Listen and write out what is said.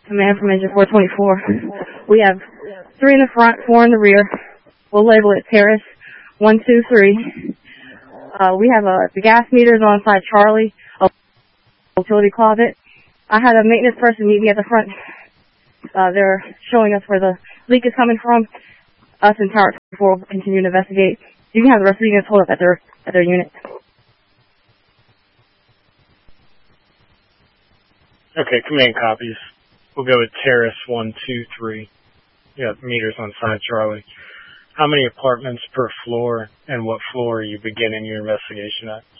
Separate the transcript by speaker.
Speaker 1: Command from Engine 424. We have 3 in the front, 4 in the rear. We'll label it Terrace 1, 2, 3. We have the gas meters on side Charlie, a utility closet. I had a maintenance person meet me at the front. They're showing us where the leak is coming from. Us and Tower 24 will continue to investigate. You can have the rest of the units hold up at their unit.
Speaker 2: Okay, command copies. We'll go with Terrace 1, 2, 3. You got meters on side Charlie. How many apartments per floor, and what floor are you beginning your investigation at?